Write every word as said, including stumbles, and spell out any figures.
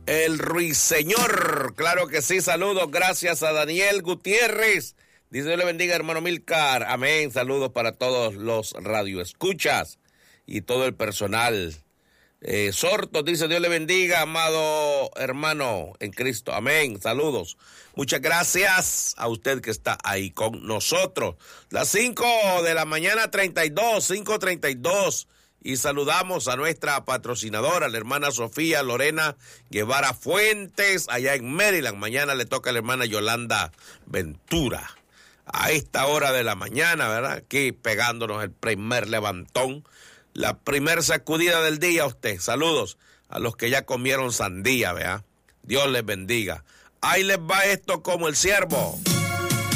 El Ruiseñor, claro que sí, saludos, gracias a Daniel Gutiérrez. Dice, Dios le bendiga, hermano Milcar. Amén, saludos para todos los radioescuchas y todo el personal. Eh, Sorto dice, Dios le bendiga, amado hermano en Cristo. Amén, saludos. Muchas gracias a usted que está ahí con nosotros. Las cinco de la mañana, treinta y dos, cinco treinta y dos. Y saludamos a nuestra patrocinadora, la hermana Sofía Lorena Guevara Fuentes, allá en Maryland. Mañana le toca a la hermana Yolanda Ventura. A esta hora de la mañana, ¿verdad? Aquí pegándonos el primer levantón, la primer sacudida del día a usted. Saludos a los que ya comieron sandía, ¿verdad? Dios les bendiga. Ahí les va esto como el ciervo.